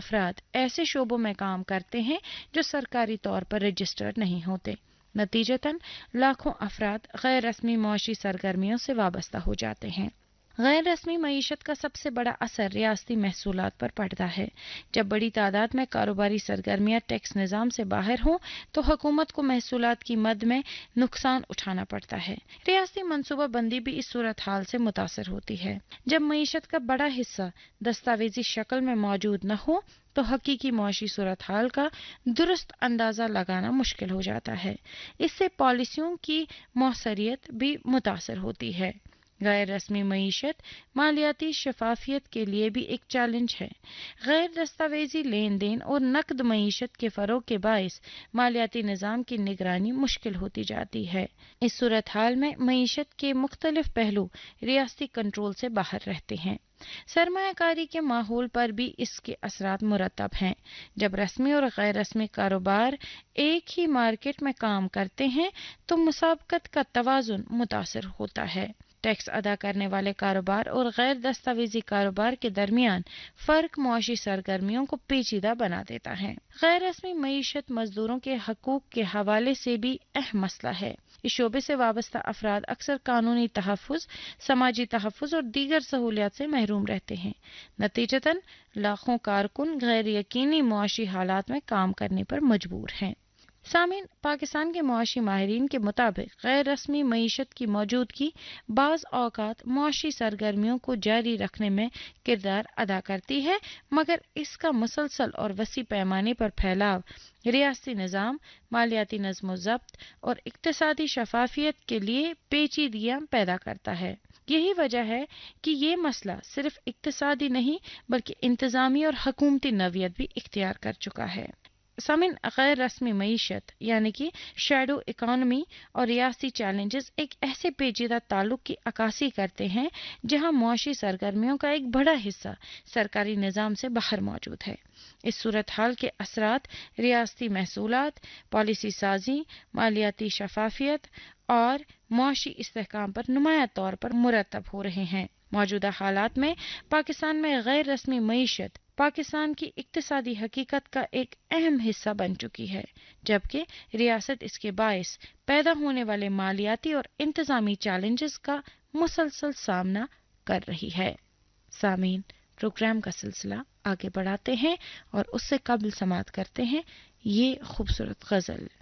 افراد ایسے شعبوں میں کام کرتے ہیں جو سرکاری طور پر رجسٹرڈ نہیں ہوتے۔ نتیجتاً لاکھوں افراد غیر رسمی معاشی سرگرمیوں سے وابستہ ہو جاتے ہیں۔ غیر رسمی معیشت کا سب سے بڑا اثر ریاستی محصولات پر پڑتا ہے۔ جب بڑی تعداد میں کاروباری سرگرمیاں ٹیکس نظام سے باہر ہوں تو حکومت کو محصولات کی مد میں نقصان اٹھانا پڑتا ہے۔ ریاستی منصوبہ بندی بھی اس صورتحال سے متاثر ہوتی ہے۔ جب معیشت کا بڑا حصہ دستاویزی شکل میں موجود نہ ہو تو حقیقی معاشی صورتحال کا درست اندازہ لگانا مشکل ہو جاتا ہے۔ اس سے پالیسیوں کی موثریت بھی متاثر ہوتی ہے۔ غیر رسمی معیشت مالیاتی شفافیت کے لیے بھی ایک چیلنج ہے۔ غیر دستاویزی لین دین اور نقد معیشت کے فروغ کے باعث مالیاتی نظام کی نگرانی مشکل ہوتی جاتی ہے۔ اس صورتحال میں معیشت کے مختلف پہلو ریاستی کنٹرول سے باہر رہتے ہیں۔ سرمایہ کاری کے ماحول پر بھی اس کے اثرات مرتب ہیں۔ جب رسمی اور غیر رسمی کاروبار ایک ہی مارکیٹ میں کام کرتے ہیں تو مسابقت کا توازن متاثر ہوتا ہے۔ ٹیکس ادا کرنے والے کاروبار اور غیر دستاویزی کاروبار کے درمیان فرق معاشی سرگرمیوں کو پیچیدہ بنا دیتا ہے۔ غیر رسمی معیشت مزدوروں کے حقوق کے حوالے سے بھی اہم مسئلہ ہے۔ اس شعبے سے وابستہ افراد اکثر قانونی تحفظ، سماجی تحفظ اور دیگر سہولیات سے محروم رہتے ہیں۔ نتیجتاً لاکھوں کارکن غیر یقینی معاشی حالات میں کام کرنے پر مجبور ہیں۔ سامعین، پاکستان کے معاشی ماہرین کے مطابق غیر رسمی معیشت کی موجودگی بعض اوقات معاشی سرگرمیوں کو جاری رکھنے میں کردار ادا کرتی ہے، مگر اس کا مسلسل اور وسیع پیمانے پر پھیلاؤ ریاستی نظام، مالیاتی نظم و ضبط اور اقتصادی شفافیت کے لیے پیچیدگیاں پیدا کرتا ہے۔ یہی وجہ ہے کہ یہ مسئلہ صرف اقتصادی نہیں بلکہ انتظامی اور حکومتی نوعیت بھی اختیار کر چکا ہے۔ سامن، غیر رسمی معیشت یعنی کہ شیڈو اکانومی اور ریاستی چیلنجز ایک ایسے پیچیدہ تعلق کی عکاسی کرتے ہیں جہاں معاشی سرگرمیوں کا ایک بڑا حصہ سرکاری نظام سے باہر موجود ہے۔ اس صورتحال کے اثرات ریاستی محصولات، پالیسی سازی، مالیاتی شفافیت اور معاشی استحکام پر نمایاں طور پر مرتب ہو رہے ہیں۔ موجودہ حالات میں پاکستان میں غیر رسمی معیشت پاکستان کی اقتصادی حقیقت کا ایک اہم حصہ بن چکی ہے، جبکہ ریاست اس کے باعث پیدا ہونے والے مالیاتی اور انتظامی چیلنجز کا مسلسل سامنا کر رہی ہے۔ سامعین، پروگرام کا سلسلہ آگے بڑھاتے ہیں اور اس سے قبل سماعت کرتے ہیں یہ خوبصورت غزل۔